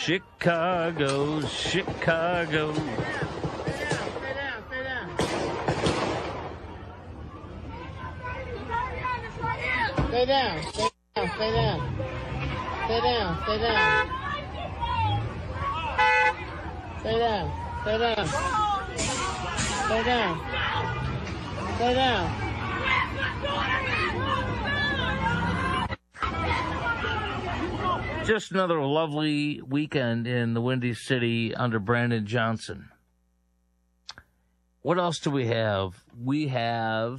Chicago, Chicago. Stay down, stay down, stay down. Stay down, stay down. Stay down, stay down. Stay down. Stay down. Just another lovely weekend in the Windy City under Brandon Johnson. What else do we have? We have,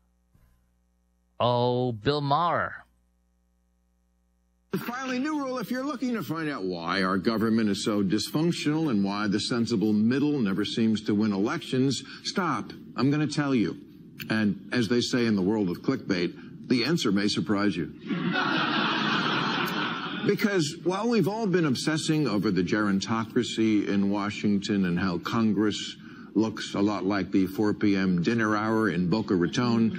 Bill Maher. Finally, new rule, if you're looking to find out why our government is so dysfunctional and why the sensible middle never seems to win elections, stop. I'm going to tell you. And as they say in the world of clickbait, the answer may surprise you. Because while we've all been obsessing over the gerontocracy in Washington and how Congress looks a lot like the 4 p.m. dinner hour in Boca Raton,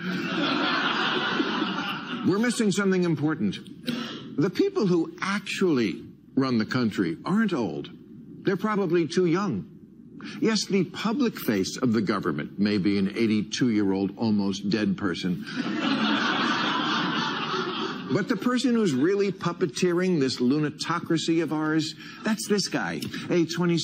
we're missing something important. The people who actually run the country aren't old. They're probably too young. Yes, the public face of the government may be an 82-year-old almost dead person. But the person who's really puppeteering this lunatocracy of ours, that's this guy, a 26